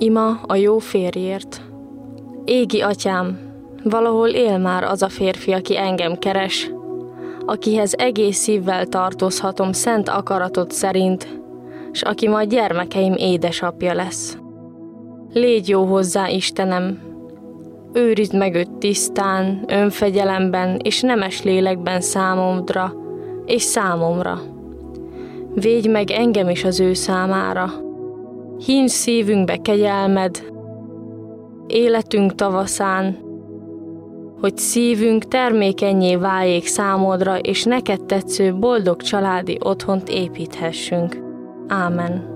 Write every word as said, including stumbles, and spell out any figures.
Ima a jó férjért. Égi atyám, valahol él már az a férfi, aki engem keres, akihez egész szívvel tartozhatom szent akaratod szerint, s aki majd gyermekeim édesapja lesz. Légy jó hozzá, Istenem! Őrizd meg őt tisztán, önfegyelemben és nemes lélekben számomra és számomra. Védj meg engem is az ő számára. Híny szívünkbe kegyelmed, életünk tavaszán, hogy szívünk termékennyé váljék számodra, és neked tetsző boldog családi otthont építhessünk. Ámen.